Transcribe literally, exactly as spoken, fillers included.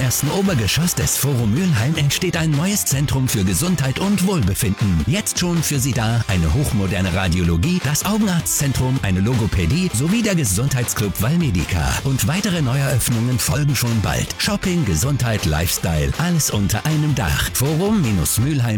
ersten Obergeschoss des Forum Mülheim entsteht ein neues Zentrum für Gesundheit und Wohlbefinden. Jetzt schon für Sie da eine hochmoderne Radiologie, das Augenarztzentrum, eine Logopädie sowie der Gesundheitsclub Valmedica. Und weitere Neueröffnungen folgen schon bald. Shopping, Gesundheit, Lifestyle, alles unter einem Dach. Forum-Mülheim